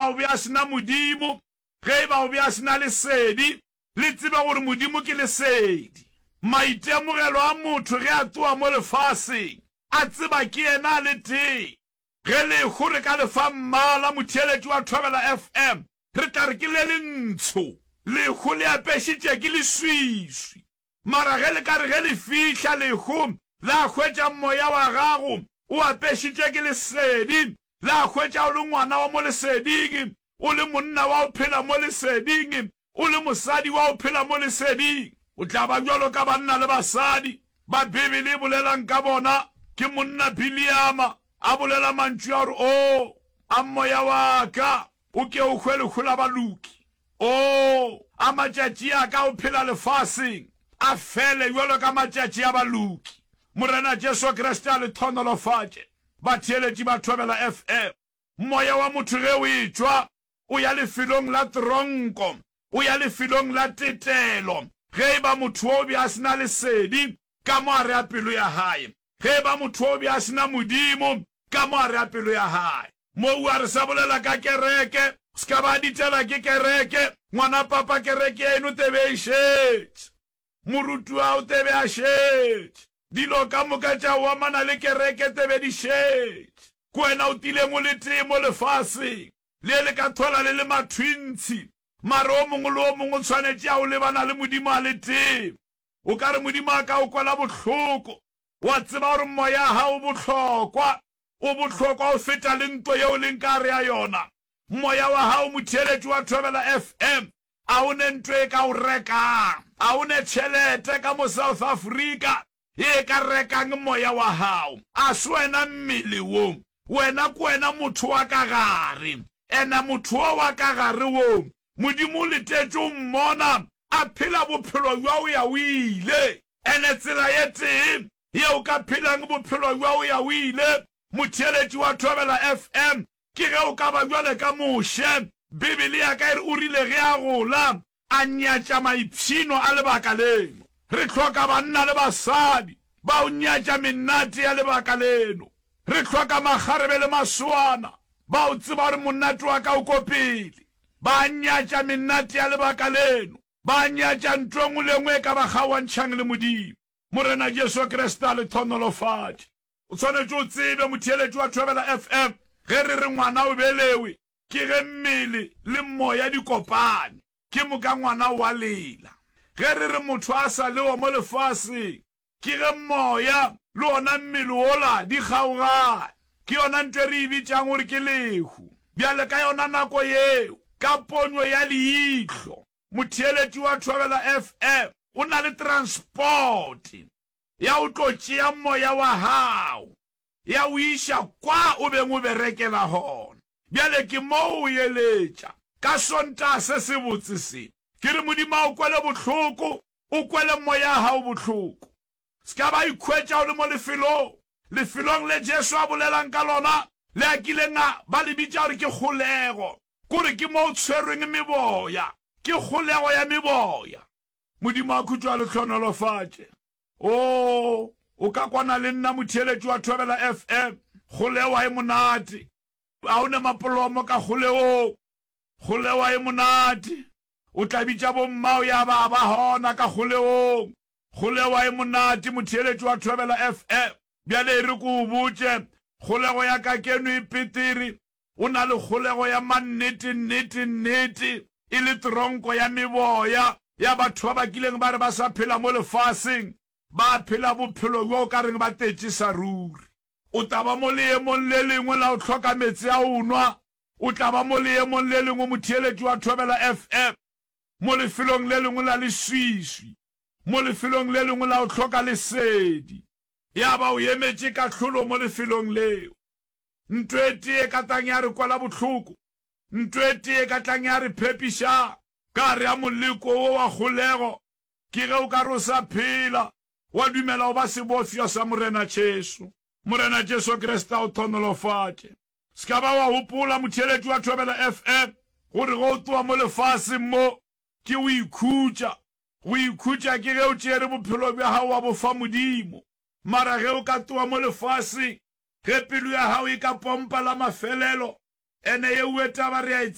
o be a sena modimo, ge ba o be a sena lesedi, le tseba gore modimo ke lesedi. Maitemogelo a motho ge a tloa mo lefaseng a tseba ke yena le teng. Ge lekgo re ka lefa mmala motheeletši wa Thobela FM, re tla re ke le lentsho, lekgo le apešitše ke leswiswi. Mara ge le ka re ge le fihla lekgo la hwetša moya wa gago o apešitše ke lesedi, la hwetša o le ngwana wa mo leseding, o le monna wa o phela mo leseding, o le mosadi wa o phela mo leseding, o tla ba bjalo ka banna le basadi ba Bibele e bolelang ka bona. Ke monna Biliama a bolela mantšu a gore a moya wa ka o ke o hwe lekgo la baluki, a matšatši a ka o phela lefaseng a fele bjalo ka matšatši a baluki. Morena Jesu Kriste a le thonolofatše batheeletši ba Thobela FM. Moya wa motho ge o etšwa o ya lefelong la tronko, o ya lefelong la tetelo, ge e ba motho o be a sena lesedi ka mo a re a pelo ya hae, ge ba motho o be a sena modimo ka mo a re a pelo ya hae. Mo a re sa bolela ka kereke, ska ba ditela ke kereke, ngwana papa kereke eno tebe e šetše, moruti wa o tebe a šetše, dilo ka moka tša o amana le kereke tebe di šetše. Kwena o tileng o le tee mo lefaseng le le ka thola le le mathwintshi, mare o mongwe le o mongwe o tshwanetše a o lebana le modimo a le tee. O ka re modimo a ka o kwela bohloko, wa tseba gore moya ha o bohlokwa, o bohlokwa o feta le ntlo yeo leng ka re ya yona. Moya wa hao motheeletši wa Thobela FM a o ne ntlo e ka o rekang, a o ne tšhelete ka mo South Africa e ka rekang moya wa hao. A se wena mmele wo, wena kwena motho wa ka gare, ena motho wa ka gare wo modimo le tetše o mmona a phela bophelo bja o ya o ile. Ene tsela ye tee ye o ka phelang bophelo bja o ya o ile motheeletši wa Thobela FM ke ge o ka ba bjale ka moše. Bibele ya ka ere o rile ge a gola a nyatša maipšhino a lebaka leno. Re hloka banna le basadi ba o nyatša menate ya lebaka leno. Re hloka makgarebe le masoana ba o tseba gore monate wa ka o ko pele, ba nyatša menate ya lebaka leno, ba nyatša ntho ngwe le ngwe e ka ba kgaoantšhang le modimo. Morena Jesu Kriste a le thonolofatše. O tshwanetše o tsebe motheeletši wa Thobela FM, ge re re ngwana o belewe ke ge mmele le moya di kopane, ke moka ngwana wa lela. Ge re re motho a sa lewa mo lefaseng ke ge moya le ona mmele ola di kgaogane, ke yona ntho re e bitšang gore ke lehu. Bjale ka yona nako yeo ka ponyo ya leihlo motheeletši wa Thobela FM o na le transport ya o tlo tšea moya wa hao ya o iša kwa o beng o berekela gona. Bjale ke mo o eletša ka Sontaga se se botse se, ke re modimo o kwele bohloko, o kwele moya hao bohloko. Ska ba ikhwetša o le mo lefelong le Jesu a bolelang ka lona, le a kileng ba le bitša gore ke kgolego, kore ke mo o tshwerweng meboya, ke kgolego ya meboya. Modimo a khutšwa le tlhonolofatše. O ka kwana le nna motheeletši wa Thobela FM, kgolego e monate, a o ne mapolomo ka kgolego e monate. O tla bitša bommao ya ba hona ka kgolegong, kgolego e monate motheeletši wa Thobela FM. Bjale e re ko o botše, kgolego ya ka keno e peteri, o na le kgolego ya mannete e le tronko ya meboya ya batho ba bakileng ba re ba sa phela mo lefaseng, ba phela bophelo bjo ka reng ba tetše saruri. O taba mo leemong le lengwe la o hloka metsi a o nwa, o taba mo leemong le lengwe motheeletši wa Thobela FM, mo lefelong le lengwe la leswiswi, mo lefelong le lengwe la o hloka lesedi, ya ba o emetše kahlolo mo lefelong leo. Ntho e tee ka tlang ya re kwala bohloko, ntho e tee ka tlang ya re phepiša ka re ya moleko wo wa kgolego, ke ge o ka re o sa phela wa dumela o ba sebofša sa morena Jesu. Morena Jesu Kriste o thonolofatše. Ska ba wa hopola motheeletši wa Thobela FM gore go tloa mo lefaseng mo ke o ikhutša. Go ikhutša ke ge o tšere bophelo bja hao wa bofa modimo, mara ge o ka tloa mo lefaseng ge pelo ya hao e ka pompa la mafelelo ene ye o etaba re a